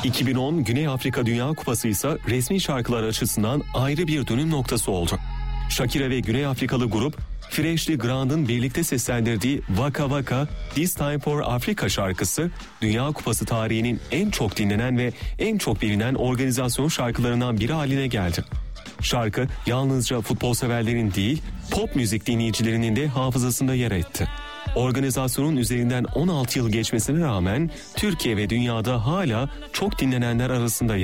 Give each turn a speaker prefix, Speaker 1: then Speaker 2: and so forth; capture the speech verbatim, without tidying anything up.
Speaker 1: iki bin on Güney Afrika Dünya Kupası ise resmi şarkılar açısından ayrı bir dönüm noktası oldu. Shakira ve Güney Afrikalı grup Freshly Ground'un birlikte seslendirdiği Waka Waka This Time for Africa şarkısı Dünya Kupası tarihinin en çok dinlenen ve en çok bilinen organizasyon şarkılarından biri haline geldi. Şarkı yalnızca futbol severlerin değil, pop müzik dinleyicilerinin de hafızasında yer etti. Organizasyonun üzerinden on altı yıl geçmesine rağmen Türkiye ve dünyada hala çok dinlenenler arasında yer